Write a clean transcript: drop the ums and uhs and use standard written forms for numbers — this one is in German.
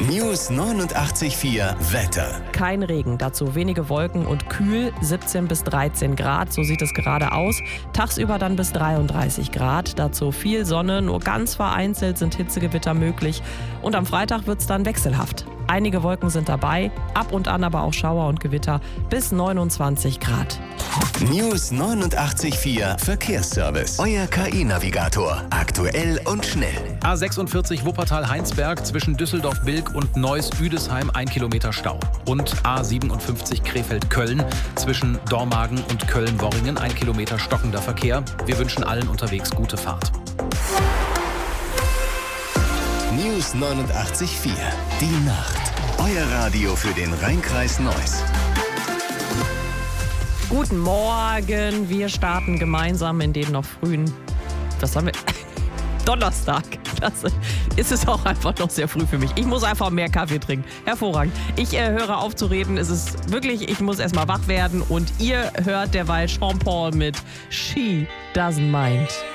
News 89.4 Wetter. Kein Regen, dazu wenige Wolken und kühl, 17 bis 13 Grad, so sieht es gerade aus. Tagsüber dann bis 33 Grad, dazu viel Sonne, nur ganz vereinzelt sind Hitzegewitter möglich. Und am Freitag wird es dann wechselhaft. Einige Wolken sind dabei, ab und an aber auch Schauer und Gewitter bis 29 Grad. News 89.4 Verkehrsservice. Euer KI-Navigator. Aktuell und schnell. A46 Wuppertal-Heinsberg zwischen Düsseldorf-Bilk und Neuss-Üdesheim 1 Kilometer Stau. Und A57 Krefeld-Köln zwischen Dormagen und Köln-Worringen 1 Kilometer stockender Verkehr. Wir wünschen allen unterwegs gute Fahrt. News 89.4 Die Nacht. Euer Radio für den Rheinkreis Neuss. Guten Morgen, wir starten gemeinsam in den noch frühen, was haben wir? Donnerstag. Das ist es auch einfach noch sehr früh für mich. Ich muss einfach mehr Kaffee trinken. Hervorragend. Ich höre auf zu reden. Es ist wirklich, ich muss erstmal wach werden und ihr hört derweil Sean Paul mit She Doesn't Mind.